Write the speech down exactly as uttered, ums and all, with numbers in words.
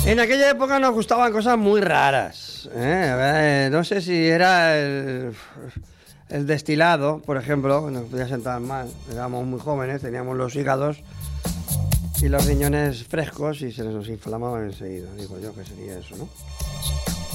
En aquella época nos gustaban cosas muy raras. ¿eh? A ver, no sé si era el, el destilado, por ejemplo, nos podía sentar mal. Éramos muy jóvenes, teníamos los hígados y los riñones frescos y se nos inflamaban enseguida. Digo yo que sería eso, ¿no?